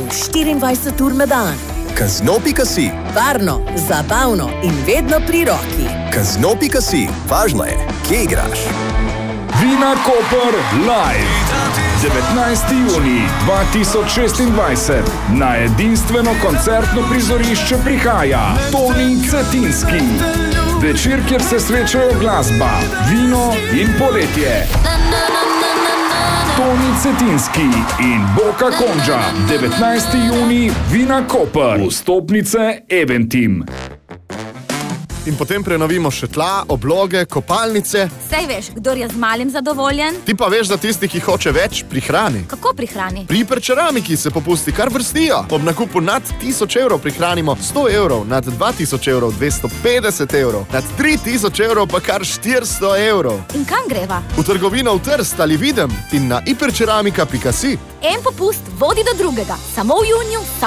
delujem 24 ur na dan. Kazno.si. Varno, zabavno in vedno pri roki. Kazno.si. Važno je, kje igraš. Vina Koper Live. 19. junij 2026. Na edinstveno koncertno prizorišče prihaja Toni Cetinski. Večer, kjer se srečajo glasba, vino in poletje. Toni Cetinski in Boka Konža. 19. junij, Vina Koper. Vstopnice Eventim. In potem prenovimo še tla, obloge, kopalnice. Sej veš, kdor je z malim zadovoljen. Ti pa veš, da tisti, ki hoče več, prihrani. Kako prihrani? Pri Hiperceramiki se popusti kar vrstijo. Ob nakupu nad 1000 evrov prihranimo 100 evrov, nad 2000 evrov 250 evrov, nad 3000 evrov pa kar 400 evrov. In kam greva? V trgovino v Trst ali Videm in na hiperceramika.si. En popust vodi do drugega. Samo v juniju.